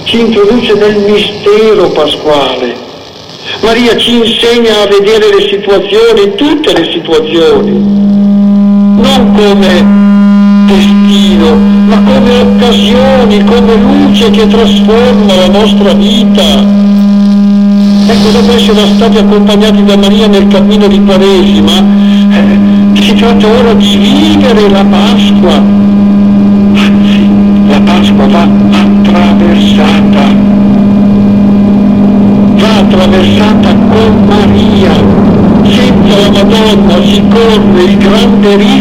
ci introduce nel mistero pasquale. Maria ci insegna a vedere le situazioni, tutte le situazioni, non come destino, ma come occasioni, come luce che trasforma la nostra vita. Ecco, dopo essere stati accompagnati da Maria nel cammino di Quaresima, si tratta ora di vivere la Pasqua. Anzi, la Pasqua va attraversata con Maria. Senza la Madonna si corre il grande rischio